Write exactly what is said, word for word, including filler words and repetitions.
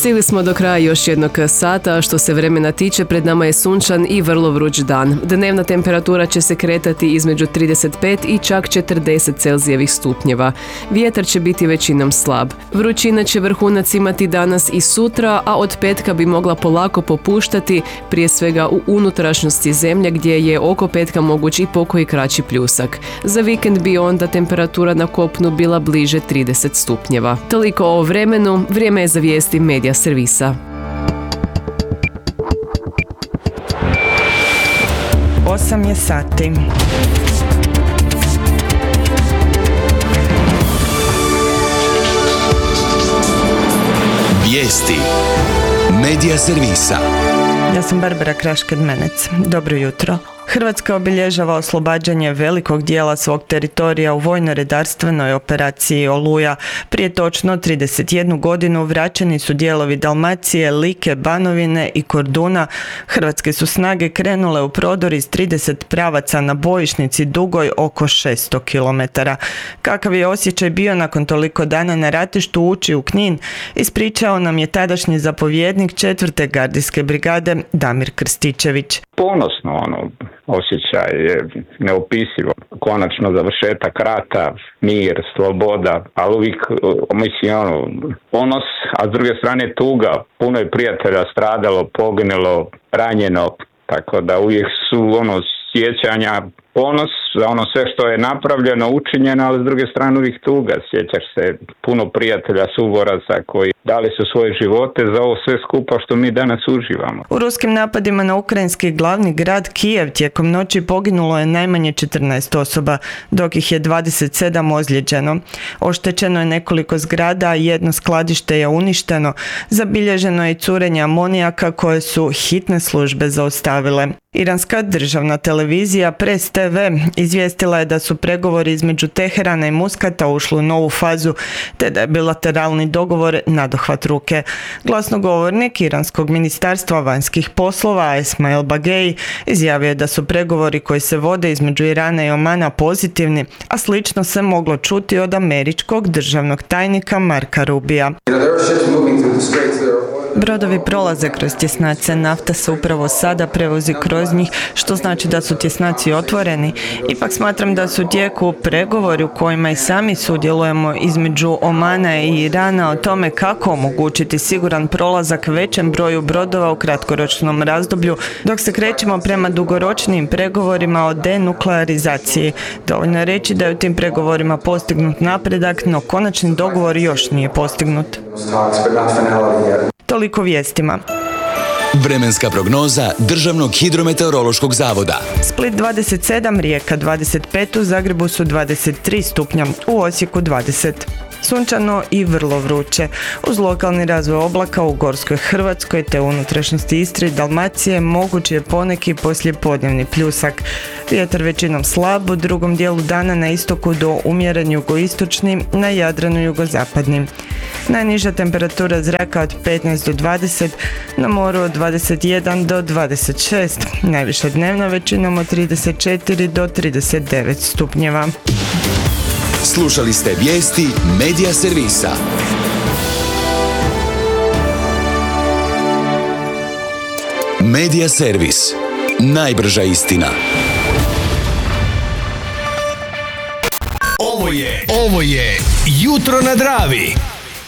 Stigli smo do kraja još jednog sata, što se vremena tiče pred nama je sunčan i vrlo vruć dan. Dnevna temperatura će se kretati između trideset pet i čak četrdeset Celzijevih stupnjeva. Vjetar će biti većinom slab. Vrućina će vrhunac imati danas i sutra, a od petka bi mogla polako popuštati, prije svega u unutrašnjosti zemlje gdje je oko petka moguć i pokoji kraći pljusak. Za vikend bi onda temperatura na kopnu bila bliže trideset stupnjeva. Toliko o vremenu, vrijeme je za vijesti Medija servisa. Osam je sati. Vijesti Medija servisa. Ja sam Barbara Kraš-Kedmenec. Dobro jutro. Hrvatska obilježava oslobađanje velikog dijela svog teritorija u vojno-redarstvenoj operaciji Oluja. Prije točno trideset jednu godinu vraćeni su dijelovi Dalmacije, Like, Banovine i Korduna. Hrvatske su snage krenule u prodor iz trideset pravaca na bojišnici dugoj oko šesto kilometara. Kakav je osjećaj bio nakon toliko dana na ratištu ući u Knin, ispričao nam je tadašnji zapovjednik četvrte gardijske brigade Damir Krstičević. Ponosno, ono, osjećaj je neopisivo. Konačno završetak rata, mir, sloboda, ali uvijek, mislim, ono, ponos, a s druge strane tuga. Puno je prijatelja stradalo, poginulo, ranjeno, tako da uvijek su, ono, sjećanja, ponos za ono sve što je napravljeno, učinjeno, ali s druge strane uvijek tuga. Sjećaš se puno prijatelja, suboraca koji dali su svoje živote za ovo sve skupa što mi danas uživamo. U ruskim napadima na ukrajinski glavni grad Kijev tijekom noći poginulo je najmanje četrnaest osoba, dok ih je dvadeset sedam ozlijeđeno. Oštećeno je nekoliko zgrada, a jedno skladište je uništeno. Zabilježeno je i curenje amonijaka koje su hitne službe zaustavile. Iranska državna televizija Press te ve izvijestila je da su pregovori između Teherana i Muskata ušli u novu fazu, te da je bilateralni dogovor nadohvat ruke. Glasnogovornik Iranskog ministarstva vanjskih poslova Esmail Bagei izjavio je da su pregovori koji se vode između Irana i Omana pozitivni, a slično se moglo čuti od američkog državnog tajnika Marka Rubija. Brodovi prolaze kroz tjesnace, nafta se upravo sada prevozi kroz njih, što znači da su tjesnaci otvoreni. Ipak smatram da su u tijeku pregovori u kojima i sami sudjelujemo između Omana i Irana o tome kako omogućiti siguran prolazak većem broju brodova u kratkoročnom razdoblju, dok se krećemo prema dugoročnim pregovorima o denuklearizaciji. Dovoljno je reći da je u tim pregovorima postignut napredak, no konačni dogovor još nije postignut. Toliko vijestima. Vremenska prognoza Državnog hidrometeorološkog zavoda. Split dvadeset sedam, Rijeka dvadeset pet, u Zagrebu su dvadeset tri stupnja, u Osijeku dvadeset. Sunčano i vrlo vruće. Uz lokalni razvoj oblaka u Gorskoj Hrvatskoj te unutrašnjosti Istre i Dalmacije moguć je poneki poslijepodnevni pljusak. Vjetar većinom slab, u drugom dijelu dana na istoku do umjeren jugoistočni, na Jadranu jugozapadnim. Najniža temperatura zraka od petnaest do dvadeset, na moru od dvadeset jedan do dvadeset šest, najviša dnevna većinom od trideset četiri do trideset devet stupnjeva. Slušali ste vijesti Medija servisa. Medija servis. Najbrža istina. Ovo je, ovo je Jutro na Dravi.